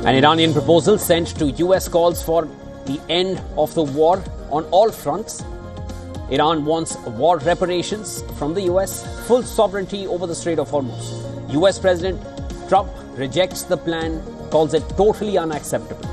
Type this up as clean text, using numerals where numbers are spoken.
An Iranian proposal sent to US calls for the end of the war on all fronts. Iran wants war reparations from the US, full sovereignty over the Strait of Hormuz. US President Trump rejects the plan, calls it totally unacceptable.